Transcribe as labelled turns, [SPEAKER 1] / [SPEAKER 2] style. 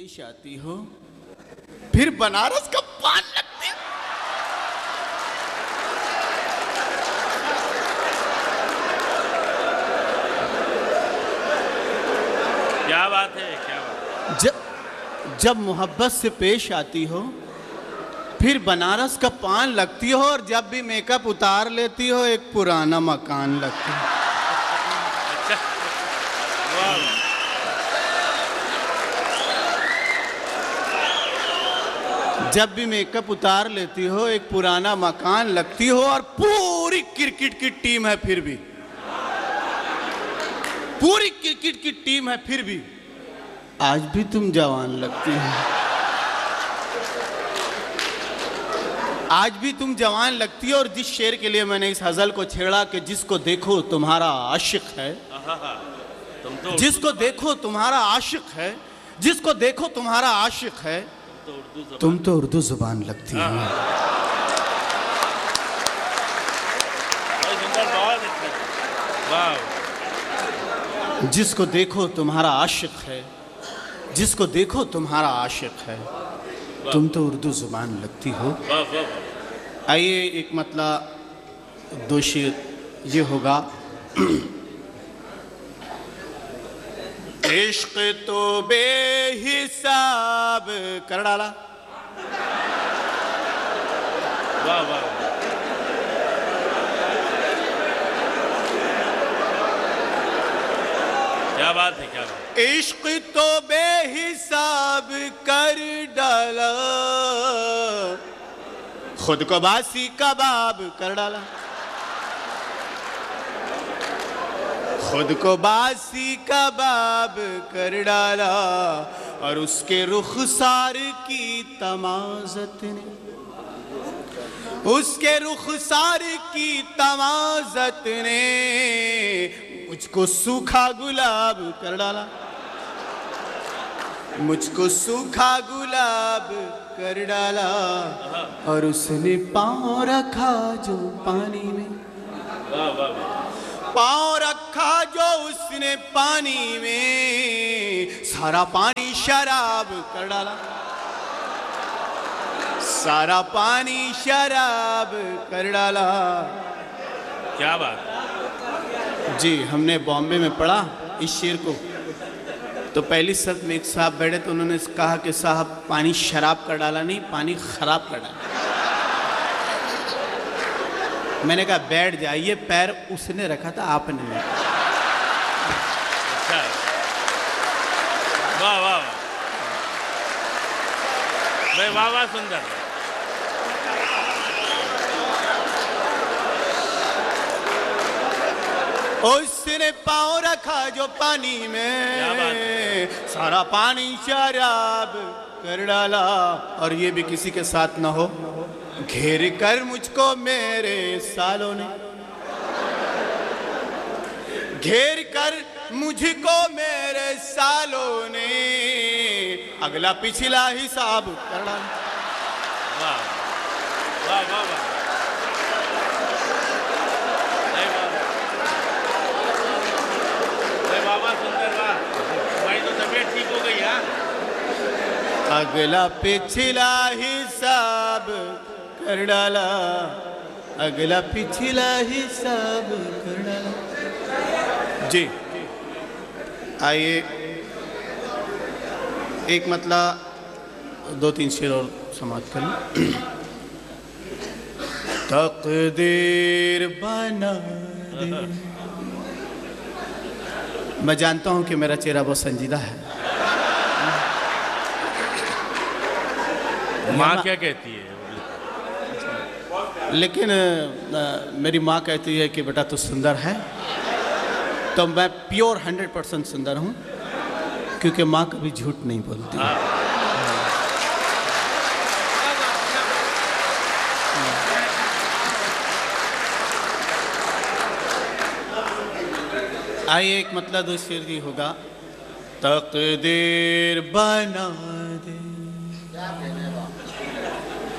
[SPEAKER 1] पेश आती हो, फिर बनारस का पान लगती है।
[SPEAKER 2] क्या बात है, क्या बात।
[SPEAKER 1] जब मोहब्बत से पेश आती हो, फिर बनारस का पान लगती हो, और जब भी मेकअप उतार लेती हो एक पुराना मकान लगती है। जब भी मेकअप उतार लेती हो एक पुराना मकान लगती हो, और पूरी क्रिकेट की टीम है फिर भी, पूरी क्रिकेट की टीम है फिर भी आज भी तुम जवान लगती हो। आज भी तुम जवान लगती हो। और जिस शेर के लिए मैंने इस गजल को छेड़ा कि जिसको देखो तुम्हारा आशिक है, जिसको देखो तुम्हारा आशिक है, जिसको देखो तुम्हारा आशिक है, तुम तो उर्दू जुबान लगती हो। जिसको देखो तुम्हारा आशिक है, जिसको देखो तुम्हारा आशिक है, तुम तो उर्दू जुबान लगती हो। आइए एक मतलब दो शेर ये होगा। इश्क तो बेहिसाब कर डाला।
[SPEAKER 2] वाह वाह, क्या बात है, क्या बात।
[SPEAKER 1] इश्क तो बेहिसाब कर डाला, खुद को बासी कबाब कर डाला, खुद को बासी कबाब कर डाला, और उसके रुखसार की तमाज़त ने, उसके रुखसार की तमाज़त ने मुझको सूखा गुलाब कर डाला, मुझको सूखा गुलाब कर डाला, और उसने पाँव रखा जो पानी में, पाँव रखा जो उसने पानी में, सारा पानी शराब कर डाला, सारा पानी शराब कर डाला।
[SPEAKER 2] क्या बात
[SPEAKER 1] जी, हमने बॉम्बे में पढ़ा इस शेर को, तो पहली शर्त में एक साहब बैठे तो उन्होंने कहा कि साहब पानी शराब कर डाला नहीं, पानी खराब कर डाला। मैंने कहा बैठ जाइए, पैर उसने रखा था आपने नहीं।
[SPEAKER 2] अच्छा, वाह वाह वाह वाह, सुंदर।
[SPEAKER 1] उसने पाँव रखा जो पानी में, सारा पानी शराब कर डाला। और ये भी किसी के साथ ना हो, घेर कर मुझको मेरे सालों ने, घेर कर मुझको मेरे सालों ने, अगला पिछला हिसाब कर डाला।
[SPEAKER 2] वाह वाह वाह वाह, बाबा सुंदर, वाह। भाई तो तबीयत ठीक हो गई। हाँ,
[SPEAKER 1] अगला पिछला हिसाब कर डाला, अगला पिछला हिसाब कर डाला। जी, आइए एक मतलब दो तीन शेर और समाप्त कर लें। तकदीर बना दे। मैं जानता हूं कि मेरा चेहरा बहुत संजीदा है।
[SPEAKER 2] माँ क्या कहती है?
[SPEAKER 1] लेकिन मेरी माँ कहती है कि बेटा तू सुंदर है, तो मैं प्योर 100% सुंदर हूँ, क्योंकि माँ कभी झूठ नहीं बोलती। आइए एक मतलब दो शेर ही होगा। तकदीर बना